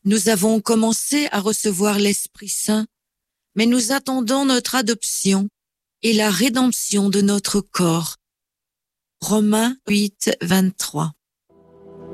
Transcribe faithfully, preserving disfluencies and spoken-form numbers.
Nous avons commencé à recevoir l'Esprit Saint, mais nous attendons notre adoption et la rédemption de notre corps. Romains huit, vingt-trois.